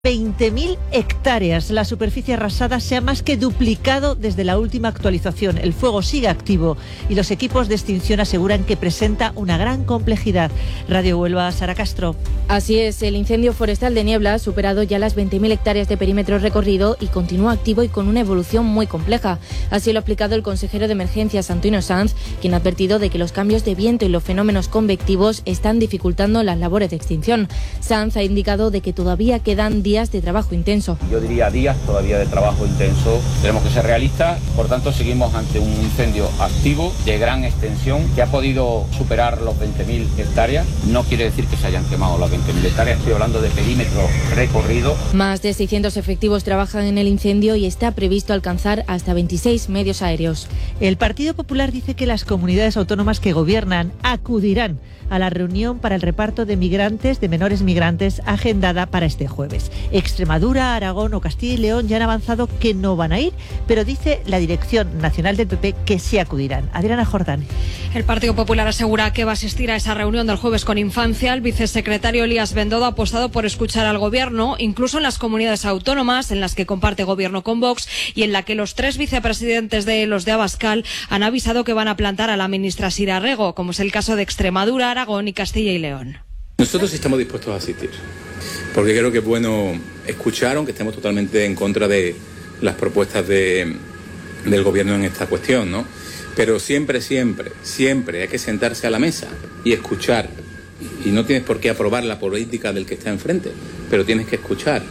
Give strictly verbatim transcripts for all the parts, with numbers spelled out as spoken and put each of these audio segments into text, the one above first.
veinte mil hectáreas. La superficie arrasada se ha más que duplicado desde la última actualización. El fuego sigue activo y los equipos de extinción aseguran que presenta una gran complejidad. Radio Huelva, Sara Castro. Así es, el incendio forestal de Niebla ha superado ya las veinte mil hectáreas de perímetro recorrido y continúa activo y con una evolución muy compleja. Así lo ha explicado el consejero de Emergencias, Antonio Sanz, quien ha advertido de que los cambios de viento y los fenómenos convectivos están dificultando las labores de extinción. Sanz ha indicado de que todavía quedan días de trabajo intenso. Yo diría días todavía de trabajo intenso. Tenemos que ser realistas, por tanto seguimos ante un incendio activo de gran extensión que ha podido superar los veinte mil hectáreas. No quiere decir que se hayan quemado las veinte mil hectáreas, estoy hablando de perímetro recorrido. Más de seiscientos efectivos trabajan en el incendio y está previsto alcanzar hasta veintiséis medios aéreos. El Partido Popular dice que las comunidades autónomas que gobiernan acudirán a la reunión para el reparto de migrantes, de menores migrantes, agendada para este jueves. Extremadura, Aragón o Castilla y León ya han avanzado que no van a ir, pero dice la Dirección Nacional del P P que sí acudirán. Adriana Jordán. El Partido Popular asegura que va a asistir a esa reunión del jueves con Infancia. El vicesecretario Elías Bendodo ha apostado por escuchar al Gobierno, incluso en las comunidades autónomas en las que comparte Gobierno con Vox y en la que los tres vicepresidentes de los de Abascal han avisado que van a plantar a la ministra Sira Rego, como es el caso de Extremadura, Aragón y Castilla y León. Nosotros estamos dispuestos a asistir, porque creo que es bueno escuchar, aunque estemos totalmente en contra de las propuestas de, del Gobierno en esta cuestión, ¿no? Pero siempre, siempre, siempre hay que sentarse a la mesa y escuchar. Y no tienes por qué aprobar la política del que está enfrente, pero tienes que escuchar.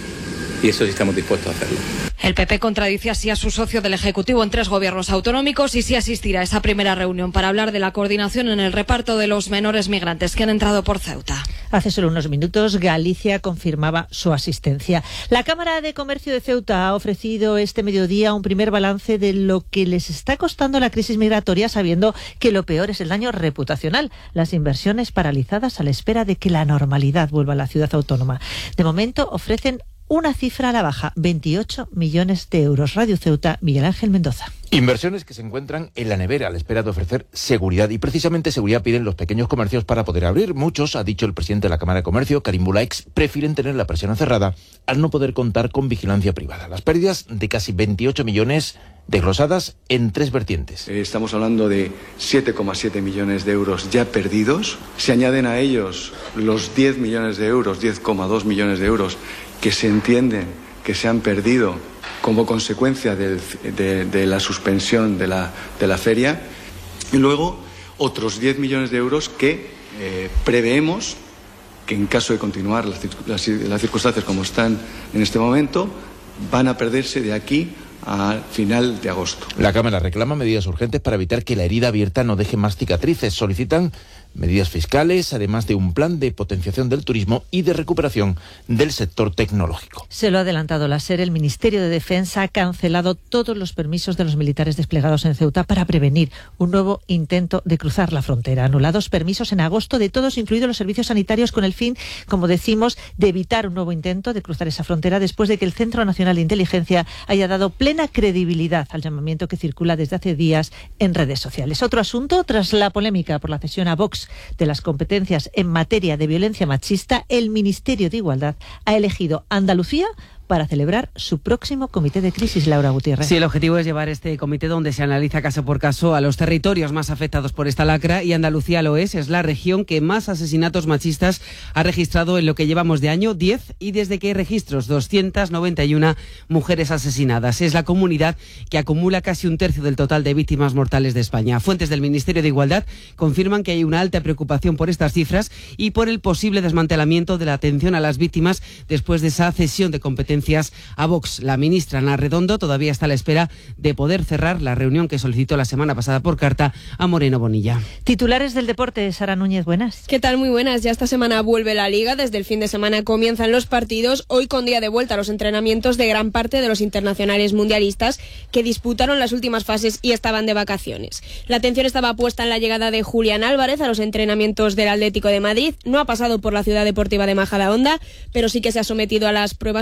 Y eso sí estamos dispuestos a hacerlo. El P P contradice así a su socio del Ejecutivo en tres gobiernos autonómicos y sí asistirá a esa primera reunión para hablar de la coordinación en el reparto de los menores migrantes que han entrado por Ceuta. Hace solo unos minutos Galicia confirmaba su asistencia. La Cámara de Comercio de Ceuta ha ofrecido este mediodía un primer balance de lo que les está costando la crisis migratoria, sabiendo que lo peor es el daño reputacional, las inversiones paralizadas a la espera de que la normalidad vuelva a la ciudad autónoma. De momento ofrecen una cifra a la baja, veintiocho millones de euros. Radio Ceuta, Miguel Ángel Mendoza. Inversiones que se encuentran en la nevera a la espera de ofrecer seguridad, y precisamente seguridad piden los pequeños comercios para poder abrir. Muchos, ha dicho el presidente de la Cámara de Comercio, Karim Bulaix, prefieren tener la persiana cerrada al no poder contar con vigilancia privada. Las pérdidas de casi veintiocho millones desglosadas en tres vertientes. Estamos hablando de siete coma siete millones de euros ya perdidos. Se añaden a ellos los diez millones de euros, diez coma dos millones de euros que se entienden que se han perdido como consecuencia del, de, de la suspensión de la, de la feria, y luego otros diez millones de euros que eh, preveemos que en caso de continuar las, las, las circunstancias como están en este momento, van a perderse de aquí a final de agosto. La Cámara reclama medidas urgentes para evitar que la herida abierta no deje más cicatrices. Solicitan medidas fiscales, además de un plan de potenciación del turismo y de recuperación del sector tecnológico. Se lo ha adelantado la SER. El Ministerio de Defensa ha cancelado todos los permisos de los militares desplegados en Ceuta para prevenir un nuevo intento de cruzar la frontera. Anulados permisos en agosto de todos, incluidos los servicios sanitarios, con el fin, como decimos, de evitar un nuevo intento de cruzar esa frontera después de que el Centro Nacional de Inteligencia haya dado plena credibilidad al llamamiento que circula desde hace días en redes sociales. Otro asunto, tras la polémica por la cesión a Vox de las competencias en materia de violencia machista, el Ministerio de Igualdad ha elegido Andalucía para celebrar su próximo comité de crisis. Laura Gutiérrez. Sí, el objetivo es llevar este comité donde se analiza caso por caso a los territorios más afectados por esta lacra, y Andalucía lo es, es la región que más asesinatos machistas ha registrado en lo que llevamos de año, diez, y desde que hay registros, doscientas noventa y una mujeres asesinadas. Es la comunidad que acumula casi un tercio del total de víctimas mortales de España. Fuentes del Ministerio de Igualdad confirman que hay una alta preocupación por estas cifras y por el posible desmantelamiento de la atención a las víctimas después de esa cesión de competencias a Vox. La ministra Ana Redondo todavía está a la espera de poder cerrar la reunión que solicitó la semana pasada por carta a Moreno Bonilla. Titulares del deporte, Sara Núñez, buenas. ¿Qué tal? Muy buenas. Ya esta semana vuelve la Liga. Desde el fin de semana comienzan los partidos. Hoy con día de vuelta a los entrenamientos de gran parte de los internacionales mundialistas que disputaron las últimas fases y estaban de vacaciones. La atención estaba puesta en la llegada de Julián Álvarez a los entrenamientos del Atlético de Madrid. No ha pasado por la Ciudad Deportiva de Majadahonda, pero sí que se ha sometido a las pruebas médicas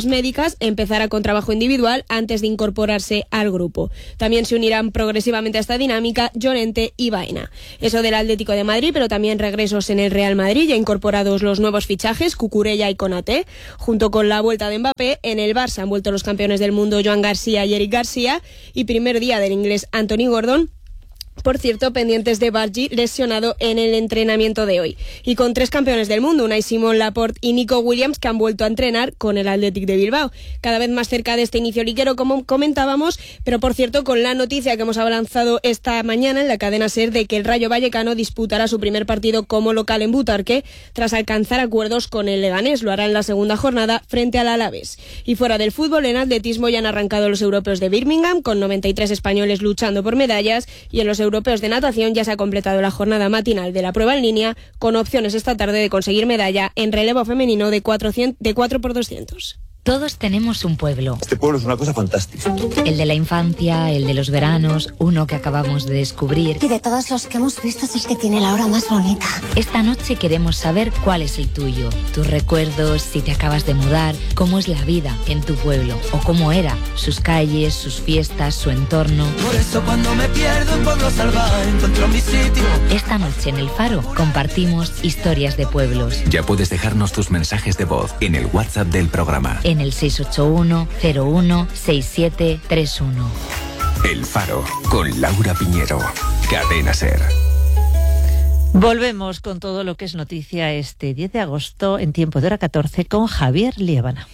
parejas empezará con trabajo individual antes de incorporarse al grupo. También se unirán progresivamente a esta dinámica Llorente y Baena. Eso del Atlético de Madrid, pero también regresos en el Real Madrid, ya incorporados los nuevos fichajes, Cucurella y Konaté, junto con la vuelta de Mbappé. En el Barça han vuelto los campeones del mundo Joan García y Eric García, y primer día del inglés Anthony Gordon. Por cierto, pendientes de Bargi, lesionado en el entrenamiento de hoy. Y con tres campeones del mundo, Unai Simón, Laporte y Nico Williams, que han vuelto a entrenar con el Athletic de Bilbao. Cada vez más cerca de este inicio liguero, como comentábamos, pero por cierto, con la noticia que hemos avanzado esta mañana en la cadena SER de que el Rayo Vallecano disputará su primer partido como local en Butarque, tras alcanzar acuerdos con el Leganés. Lo hará en la segunda jornada frente al Alavés. Y fuera del fútbol, en atletismo ya han arrancado los europeos de Birmingham, con noventa y tres españoles luchando por medallas, y en los europeos de natación ya se ha completado la jornada matinal de la prueba en línea, con opciones esta tarde de conseguir medalla en relevo femenino de cuatro por doscientos. Todos tenemos un pueblo. Este pueblo es una cosa fantástica. El de la infancia, el de los veranos, uno que acabamos de descubrir. Y de todos los que hemos visto es el que tiene la hora más bonita. Esta noche queremos saber cuál es el tuyo, tus recuerdos, si te acabas de mudar, cómo es la vida en tu pueblo o cómo era, sus calles, sus fiestas, su entorno. Por eso cuando me pierdo en Pueblo Salvaje encuentro mi sitio. Esta noche en El Faro compartimos historias de pueblos. Ya puedes dejarnos tus mensajes de voz en el WhatsApp del programa. En el seis ocho uno cero uno seis siete tres uno. El Faro, con Laura Piñero. Cadena SER. Volvemos con todo lo que es noticia este diez de agosto en tiempo de hora catorce con Javier Liébana.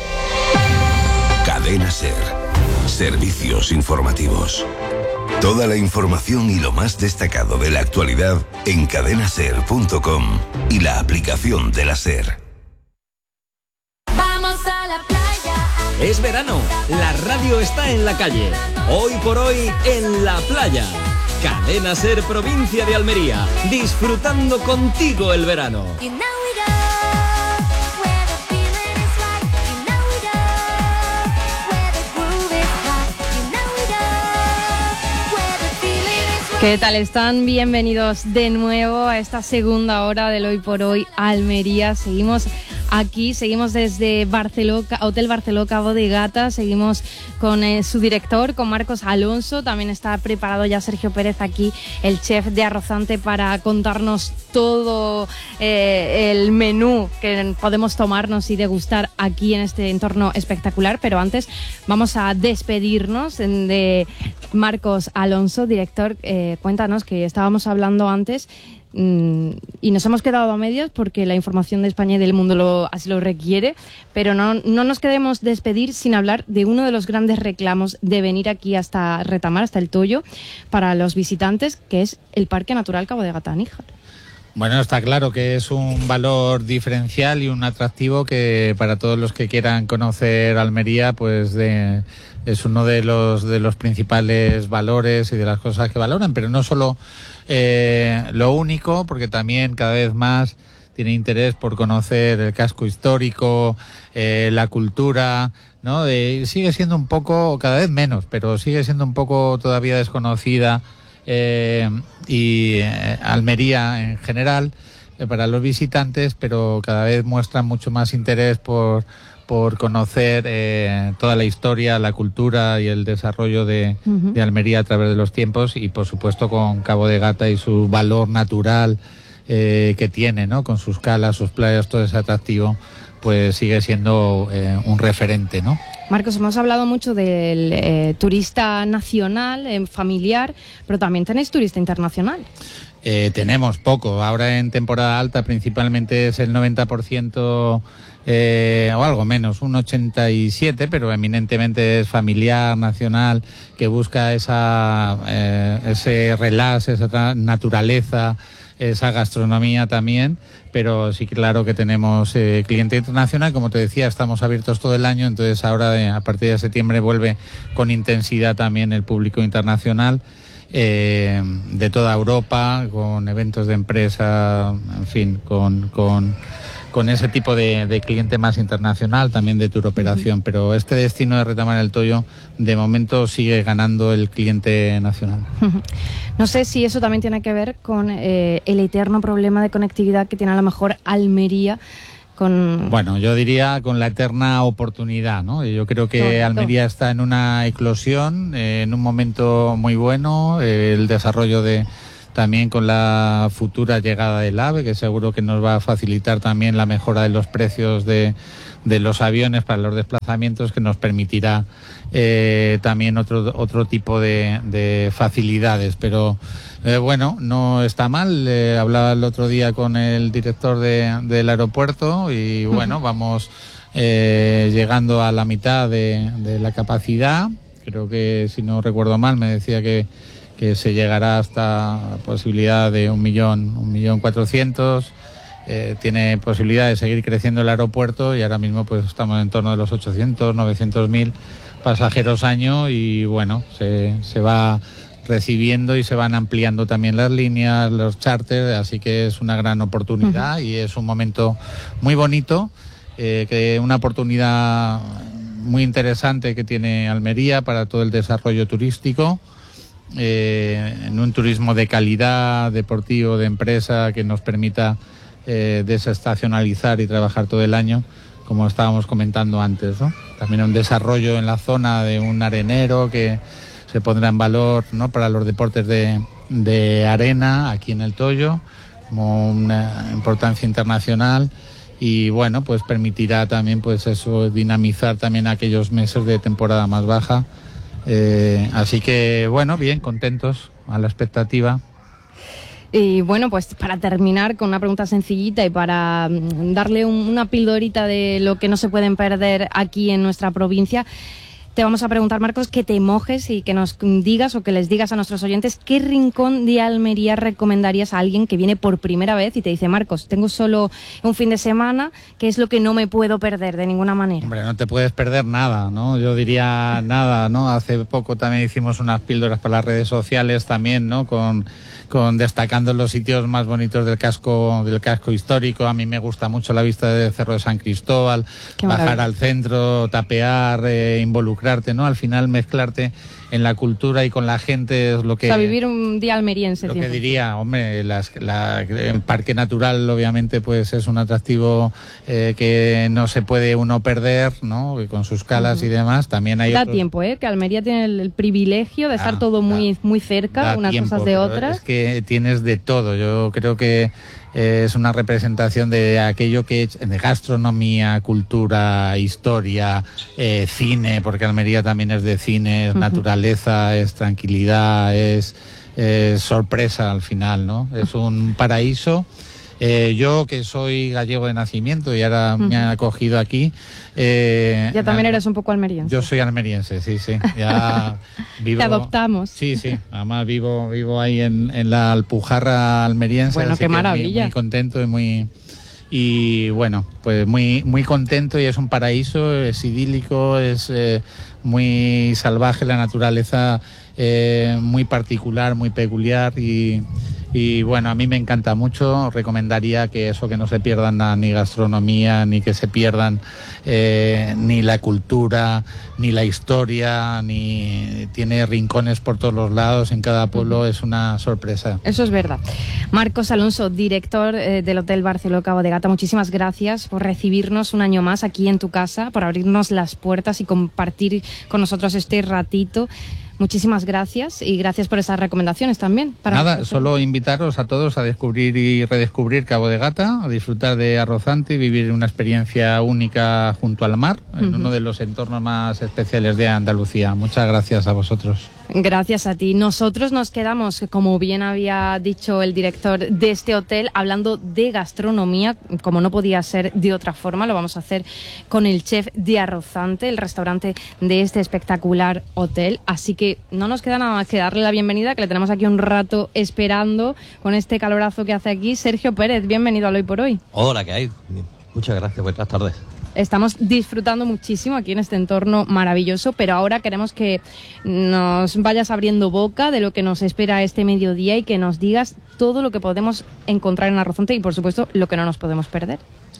Cadena SER. Servicios informativos. Toda la información y lo más destacado de la actualidad en cadena ser punto com y la aplicación de la SER. Es verano, la radio está en la calle. Hoy por hoy, en la playa. Cadena SER, provincia de Almería, disfrutando contigo el verano. ¿Qué tal están? Bienvenidos de nuevo a esta segunda hora del Hoy por Hoy Almería. Seguimos aquí, seguimos desde Barceló, Hotel Barceló Cabo de Gata, seguimos con eh, su director, con Marcos Alonso. También está preparado ya Sergio Pérez aquí, el chef de Arrozante, para contarnos todo eh, el menú que podemos tomarnos y degustar aquí en este entorno espectacular. Pero antes vamos a despedirnos de Marcos Alonso, director. Eh, cuéntanos, que estábamos hablando antes mmm, y nos hemos quedado a medias porque la información de España y del mundo lo, así lo requiere, pero no, no nos queremos despedir sin hablar de uno de los grandes reclamos de venir aquí hasta Retamar, hasta el Toyo, para los visitantes, que es el Parque Natural Cabo de Gata. Níjar. Bueno, está claro que es un valor diferencial y un atractivo que para todos los que quieran conocer Almería, pues de, es uno de los de los principales valores y de las cosas que valoran, pero no solo eh, lo único, porque también cada vez más tiene interés por conocer el casco histórico, eh, la cultura, ¿no? De, sigue siendo un poco, cada vez menos, pero sigue siendo un poco todavía desconocida. Eh, y eh, Almería en general eh, para los visitantes, pero cada vez muestran mucho más interés por, por conocer eh, toda la historia, la cultura y el desarrollo de, uh-huh. de Almería a través de los tiempos, y por supuesto con Cabo de Gata y su valor natural eh, que tiene, ¿no? Con sus calas, sus playas, todo ese atractivo, pues sigue siendo eh, un referente, ¿no? Marcos, hemos hablado mucho del eh, turista nacional, eh, familiar, pero también tenéis turista internacional. Eh, tenemos poco. Ahora en temporada alta principalmente es el noventa por ciento eh, o algo menos, un ochenta y siete por ciento, pero eminentemente es familiar, nacional, que busca esa eh, ese relax, esa naturaleza, esa gastronomía también, pero sí, claro que tenemos eh, cliente internacional. Como te decía, estamos abiertos todo el año, entonces ahora eh, a partir de septiembre vuelve con intensidad también el público internacional eh, de toda Europa, con eventos de empresa, en fin, con, con, con ese tipo de, de cliente más internacional, también de tour operación, uh-huh. pero este destino de Retamar el Toyo de momento sigue ganando el cliente nacional. Uh-huh. No sé si eso también tiene que ver con eh, el eterno problema de conectividad que tiene a lo mejor Almería con... Bueno, yo diría con la eterna oportunidad, ¿no? Yo creo que Correcto. Almería está en una eclosión, eh, en un momento muy bueno, eh, el desarrollo de también con la futura llegada del AVE, que seguro que nos va a facilitar también la mejora de los precios de, de los aviones para los desplazamientos, que nos permitirá eh, también otro otro tipo de, de facilidades, pero eh, bueno, no está mal. Eh, hablaba el otro día con el director de, del aeropuerto y bueno, uh-huh. vamos eh, llegando a la mitad de, de la capacidad. Creo que, si no recuerdo mal, me decía que que se llegará hasta la posibilidad de un millón, un millón cuatrocientos. Eh, tiene posibilidad de seguir creciendo el aeropuerto y ahora mismo pues estamos en torno de los ochocientos, novecientos mil pasajeros año y bueno, se, se va recibiendo y se van ampliando también las líneas, los charters, así que es una gran oportunidad uh-huh. y es un momento muy bonito, eh, que una oportunidad muy interesante que tiene Almería para todo el desarrollo turístico. Eh, en un turismo de calidad, deportivo, de empresa, que nos permita eh, desestacionalizar y trabajar todo el año, como estábamos comentando antes, ¿no? También un desarrollo en la zona de un arenero que se pondrá en valor, ¿no?, para los deportes de, de arena aquí en el Toyo, como una importancia internacional. Y bueno, pues permitirá también pues eso, dinamizar también aquellos meses de temporada más baja. Eh, así que bueno, bien, contentos, a la expectativa. Y bueno, pues para terminar con una pregunta sencillita y para darle un, una pildorita de lo que no se pueden perder aquí en nuestra provincia, te vamos a preguntar, Marcos, que te mojes y que nos digas o que les digas a nuestros oyentes qué rincón de Almería recomendarías a alguien que viene por primera vez y te dice: Marcos, tengo solo un fin de semana, ¿qué es lo que no me puedo perder de ninguna manera? Hombre, no te puedes perder nada, ¿no? Yo diría nada, ¿no? Hace poco también hicimos unas píldoras para las redes sociales también, ¿no? Con, con destacando los sitios más bonitos del casco, del casco histórico. A mí me gusta mucho la vista del Cerro de San Cristóbal, bajar al centro, tapear, eh, involucrarte, ¿no? Al final mezclarte en la cultura y con la gente es lo que... O sea, vivir un día almeriense. Lo que diría, hombre, las, la, el parque natural obviamente pues es un atractivo eh, que no se puede uno perder, ¿no? Con sus calas uh-huh. y demás. También hay Da otros... tiempo, ¿eh? Que Almería tiene el, el privilegio de estar ah, todo muy, da, muy cerca, unas tiempo, cosas de otras. Es que tienes de todo. Yo creo que es una representación de aquello que es de gastronomía, cultura, historia, eh, cine, porque Almería también es de cine, es uh-huh. naturaleza, es tranquilidad, es, es sorpresa al final, ¿no? Es un paraíso. Eh, yo, que soy gallego de nacimiento y ahora uh-huh. me han acogido aquí... Eh, ya también eres un poco almeriense. Yo soy almeriense, sí, sí. Ya vivo, te adoptamos. Sí, sí. Además vivo vivo ahí en, en la Alpujarra almeriense. Bueno, qué maravilla. Muy, muy contento y muy... Y bueno, pues muy muy contento y es un paraíso, es idílico, es eh, muy salvaje la naturaleza, eh, muy particular, muy peculiar y... Y bueno, a mí me encanta mucho, recomendaría que eso, que no se pierdan nada, ni gastronomía, ni que se pierdan eh, ni la cultura, ni la historia, ni tiene rincones por todos los lados, en cada pueblo es una sorpresa. Eso es verdad. Marcos Alonso, director eh, del Hotel Barceló Cabo de Gata, muchísimas gracias por recibirnos un año más aquí en tu casa, por abrirnos las puertas y compartir con nosotros este ratito. Muchísimas gracias y gracias por esas recomendaciones también. Para Nada, nosotros. Solo invitaros a todos a descubrir y redescubrir Cabo de Gata, a disfrutar de Arrozante y vivir una experiencia única junto al mar, en uh-huh. uno de los entornos más especiales de Andalucía. Muchas gracias a vosotros. Gracias a ti. Nosotros nos quedamos, como bien había dicho el director de este hotel, hablando de gastronomía, como no podía ser de otra forma. Lo vamos a hacer con el chef de Arrozante, el restaurante de este espectacular hotel. Así que no nos queda nada más que darle la bienvenida, que le tenemos aquí un rato esperando con este calorazo que hace aquí. Sergio Pérez, bienvenido al Hoy por Hoy. Hola, ¿qué hay? Muchas gracias, buenas tardes. Estamos disfrutando muchísimo aquí en este entorno maravilloso, pero ahora queremos que nos vayas abriendo boca de lo que nos espera este mediodía y que nos digas todo lo que podemos encontrar en Arrozante y, por supuesto, lo que no nos podemos perder.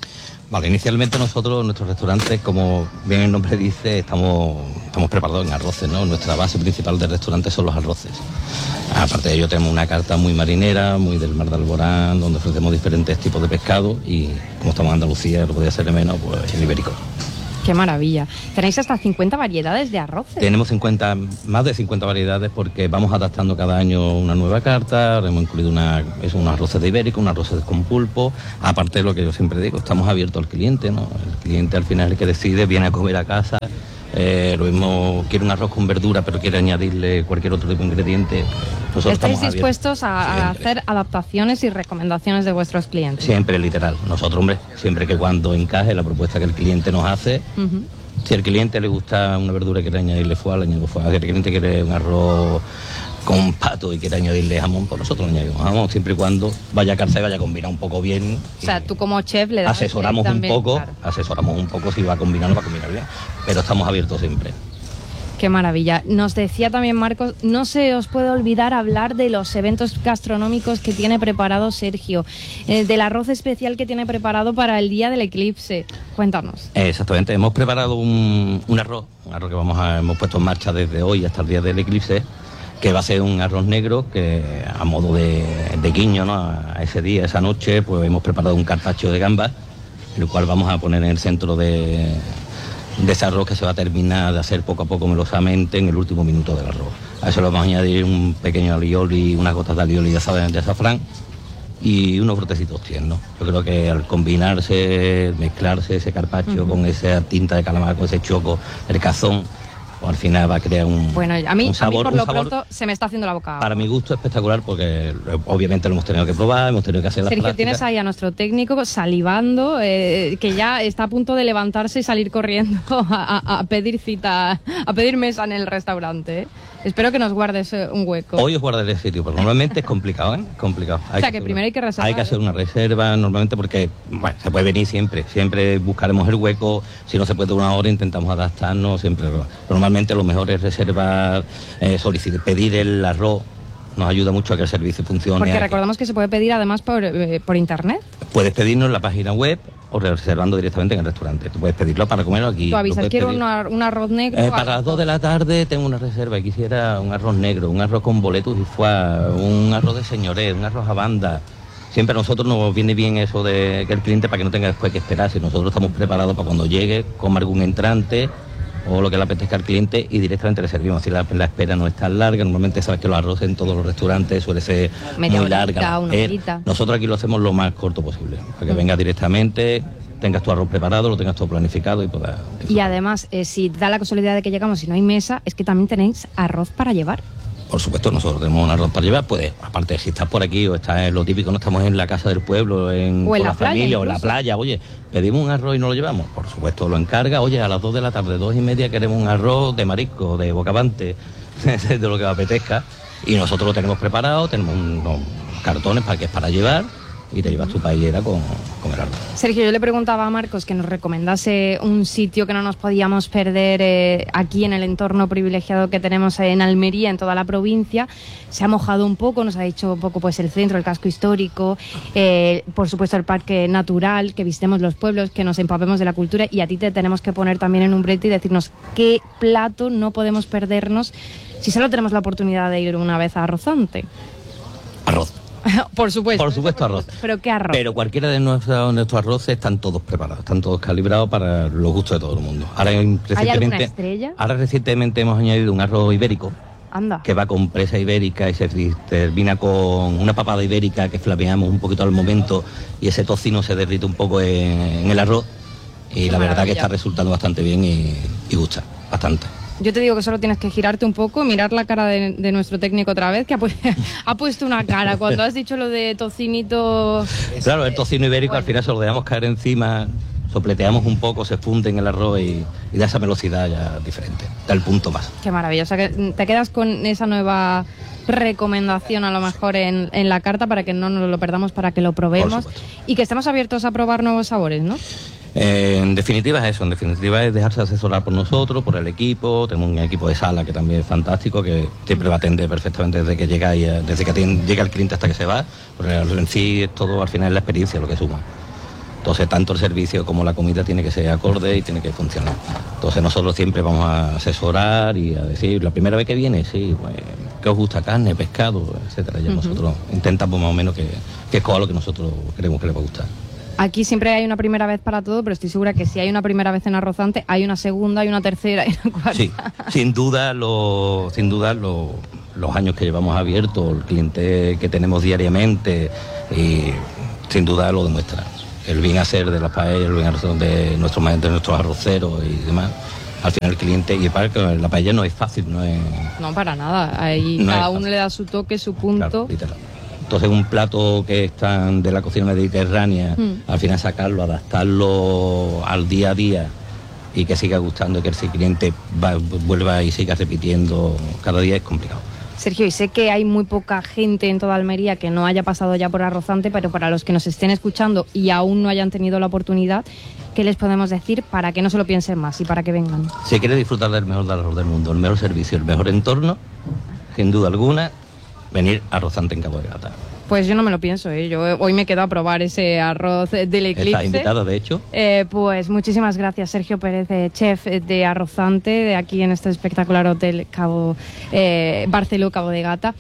Vale, inicialmente nosotros, nuestros restaurantes, como bien el nombre dice, estamos, estamos preparados en arroces, ¿no? Nuestra base principal del restaurante son los arroces. Aparte de ello tenemos una carta muy marinera, muy del Mar de Alborán, donde ofrecemos diferentes tipos de pescado y como estamos en Andalucía, no podía ser de menos, pues el ibérico. Qué maravilla. Tenéis hasta cincuenta variedades de arroces. Tenemos cincuenta, más de cincuenta variedades porque vamos adaptando cada año una nueva carta. Hemos incluido una, es unos arroces de ibérico, unos arroces con pulpo. Aparte de lo que yo siempre digo, estamos abiertos al cliente, ¿no? El cliente al final es el que decide, viene a comer a casa. Eh, lo mismo quiere un arroz con verdura pero quiere añadirle cualquier otro tipo de ingrediente. Nosotros ¿Estáis dispuestos a, a hacer adaptaciones y recomendaciones de vuestros clientes? Siempre, literal. Nosotros, hombre, siempre que cuando encaje la propuesta que el cliente nos hace, uh-huh. Si al cliente le gusta una verdura y quiere añadirle foie, le añadimos foie. Si el cliente quiere un arroz con pato y quiere añadirle jamón, pues nosotros le añadimos jamón, siempre y cuando vaya a calzar y vaya a combinar un poco bien. O sea, tú como chef le das asesoramos un también, poco, claro. asesoramos un poco si va a combinar o va a combinar bien, pero estamos abiertos siempre. Qué maravilla. Nos decía también Marcos, no se os puede olvidar hablar de los eventos gastronómicos que tiene preparado Sergio, eh, del arroz especial que tiene preparado para el día del eclipse. Cuéntanos. Exactamente, hemos preparado un, un arroz, un arroz que vamos a, hemos puesto en marcha desde hoy hasta el día del eclipse, que va a ser un arroz negro que a modo de, de guiño, ¿no? A ese día, esa noche, pues hemos preparado un carpaccio de gambas, el cual vamos a poner en el centro de... de ese arroz que se va a terminar de hacer poco a poco melosamente en el último minuto del arroz. A eso le vamos a añadir un pequeño alioli, unas gotas de alioli de azafrán y unos brotecitos tiernos. Yo creo que al combinarse, mezclarse ese carpaccio uh-huh. con esa tinta de calamar, con ese choco, el cazón, pues al final va a crear un Bueno, a mí, un sabor, a mí por lo sabor, pronto se me está haciendo la boca. Para mi gusto espectacular porque obviamente lo hemos tenido que probar, hemos tenido que hacer las Sergio, prácticas. tienes ahí a nuestro técnico salivando, eh, que ya está a punto de levantarse y salir corriendo a, a, a pedir cita, a pedir mesa en el restaurante. ¿eh? Espero que nos guardes un hueco. Hoy os guardaré el sitio, porque normalmente es complicado, ¿eh? complicado. Hay o sea, que, que primero hay que reservar. Hay que hacer una reserva normalmente porque, bueno, se puede venir siempre, siempre buscaremos el hueco, si no se puede una hora intentamos adaptarnos, siempre. Normalmente lo mejor es reservar, eh, solicitar, pedir el arroz, nos ayuda mucho a que el servicio funcione. Porque recordamos que se puede pedir además por, eh, por internet. Puedes pedirnos en la página web o reservando directamente en el restaurante. Tú puedes pedirlo para comerlo aquí. Tú avisas, quiero una, un arroz negro. Eh, para las dos de la tarde tengo una reserva y quisiera un arroz negro, un arroz con boletus y foie, un arroz de señoret, un arroz a banda. Siempre a nosotros nos viene bien eso de que el cliente para que no tenga después que esperar. Si nosotros estamos preparados para cuando llegue, coma algún entrante o lo que le apetezca al cliente y directamente le servimos. Si la, la espera no es tan larga, normalmente sabes que los arroces en todos los restaurantes suele ser Media muy horita, larga. Una eh, nosotros aquí lo hacemos lo más corto posible, para que mm. vengas directamente, tengas tu arroz preparado, lo tengas todo planificado y puedas... Y además, eh, si da la casualidad de que llegamos y no hay mesa, es que también tenéis arroz para llevar. Por supuesto, nosotros tenemos un arroz para llevar, pues aparte si estás por aquí o estás en lo típico, no estamos en la casa del pueblo, en, o en con la, la playa, familia incluso. o en la playa, oye, pedimos un arroz y no lo llevamos, por supuesto lo encarga, oye, a las dos de la tarde, dos y media queremos un arroz de marisco, de bocavante, de lo que os apetezca, y nosotros lo tenemos preparado, tenemos unos cartones para que es para llevar, y te llevas tu paellera con, con el arroz. Sergio, yo le preguntaba a Marcos que nos recomendase un sitio que no nos podíamos perder eh, aquí en el entorno privilegiado que tenemos en Almería, en toda la provincia. Se ha mojado un poco, nos ha dicho un poco pues el centro, el casco histórico, eh, por supuesto el parque natural, que visitemos los pueblos, que nos empapemos de la cultura, y a ti te tenemos que poner también en un brete y decirnos qué plato no podemos perdernos si solo tenemos la oportunidad de ir una vez a Arrozante. Arroz. Por supuesto. Por supuesto arroz. Pero ¿qué arroz? Pero cualquiera de nuestros, nuestros arroces están todos preparados, están todos calibrados para los gustos de todo el mundo. Ahora, recientemente, ¿Hay alguna estrella? Ahora recientemente hemos añadido un arroz ibérico. Anda. Que va con presa ibérica y se termina con una papada ibérica que flameamos un poquito al momento y ese tocino se derrite un poco en, en el arroz y Qué la maravilla. Verdad que está resultando bastante bien y, y gusta bastante. Yo te digo que solo tienes que girarte un poco, mirar la cara de, de nuestro técnico otra vez, que ha, pu ha puesto una cara cuando has dicho lo de tocinito. Claro, el tocino ibérico bueno. Al final se lo dejamos caer encima, sopleteamos un poco, se funde en el arroz y, y da esa velocidad ya diferente, da el punto más. Qué maravilla, o sea que te quedas con esa nueva recomendación a lo mejor en, en la carta para que no nos lo perdamos, para que lo probemos y que estemos abiertos a probar nuevos sabores, ¿no? Eh, en definitiva es eso, en definitiva es dejarse asesorar por nosotros, por el equipo. Tenemos un equipo de sala que también es fantástico, que siempre va a atender perfectamente desde que llega y, desde que atiende, llega el cliente hasta que se va, porque en sí es todo al final es la experiencia lo que suma. Entonces, tanto el servicio como la comida tiene que ser acorde y tiene que funcionar. Entonces, nosotros siempre vamos a asesorar y a decir, la primera vez que viene, sí, pues, ¿qué os gusta? Carne, pescado, etcétera. Ya uh-huh. nosotros intentamos más o menos que, que escoja lo que nosotros creemos que les va a gustar. Aquí siempre hay una primera vez para todo, pero estoy segura que si hay una primera vez en Arrozante, hay una segunda, hay una tercera y una cuarta. Sí, sin duda, lo, sin duda lo, los años que llevamos abiertos, el cliente que tenemos diariamente, y sin duda lo demuestra. El bien hacer de las paellas, el bien hacer de nuestros maestros, de nuestros arroceros y demás. Al final el cliente, y para que la paella no es fácil, no es... No, para nada. Ahí no cada uno le da su toque, su punto. Claro, entonces un plato que está de la cocina mediterránea, mm. al final sacarlo, adaptarlo al día a día y que siga gustando, que el cliente va, vuelva y siga repitiendo cada día es complicado. Sergio, y sé que hay muy poca gente en toda Almería que no haya pasado ya por Arrozante, pero para los que nos estén escuchando y aún no hayan tenido la oportunidad, ¿qué les podemos decir para que no se lo piensen más y para que vengan? Si quiere disfrutar del mejor del arroz del mundo, el mejor servicio, el mejor entorno, sin duda alguna, venir a Arrozante en Cabo de Gata. Pues yo no me lo pienso, ¿eh? Yo hoy me quedo a probar ese arroz del Eclipse. Está invitado, de hecho. Eh, pues muchísimas gracias, Sergio Pérez, chef de Arrozante, de aquí en este espectacular hotel Cabo eh, Barceló, Cabo de Gata.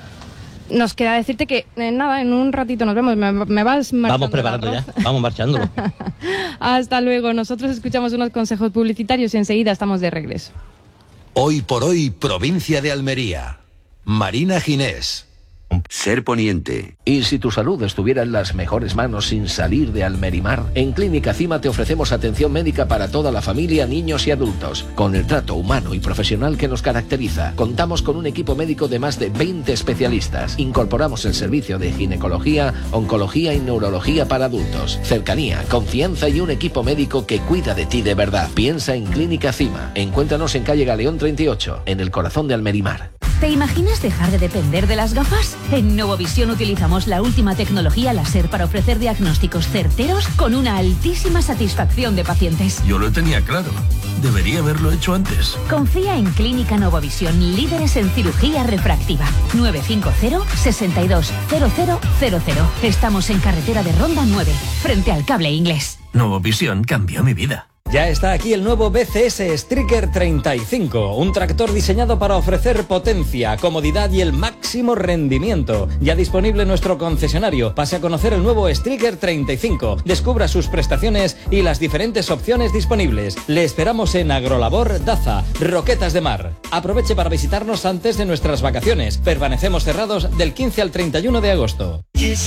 Nos queda decirte que, eh, nada, en un ratito nos vemos. Me, me vas marchando. Vamos preparando ya, vamos marchándolo. Hasta luego. Nosotros escuchamos unos consejos publicitarios y enseguida estamos de regreso. Hoy por hoy, provincia de Almería. Marina Ginés. Ser Poniente. Y si tu salud estuviera en las mejores manos sin salir de Almerimar, en Clínica Cima te ofrecemos atención médica para toda la familia, niños y adultos. Con el trato humano y profesional que nos caracteriza, contamos con un equipo médico de más de veinte especialistas. Incorporamos el servicio de ginecología, oncología y neurología para adultos. Cercanía, confianza y un equipo médico que cuida de ti de verdad. Piensa en Clínica Cima. Encuéntranos en calle Galeón treinta y ocho, en el corazón de Almerimar. ¿Te imaginas dejar de depender de las gafas? En Novovisión utilizamos la última tecnología láser para ofrecer diagnósticos certeros con una altísima satisfacción de pacientes. Yo lo tenía claro. Debería haberlo hecho antes. Confía en Clínica Novovisión, líderes en cirugía refractiva. nueve cinco cero, seis dos, cero cero cero cero. Estamos en carretera de Ronda nueve, frente al Cable Inglés. Novovisión cambió mi vida. Ya está aquí el nuevo B C S Striker treinta y cinco, un tractor diseñado para ofrecer potencia, comodidad y el máximo rendimiento. Ya disponible en nuestro concesionario. Pase a conocer el nuevo Striker treinta y cinco. Descubra sus prestaciones y las diferentes opciones disponibles. Le esperamos en Agrolabor Daza, Roquetas de Mar. Aproveche para visitarnos antes de nuestras vacaciones. Permanecemos cerrados del quince al treinta y uno de agosto.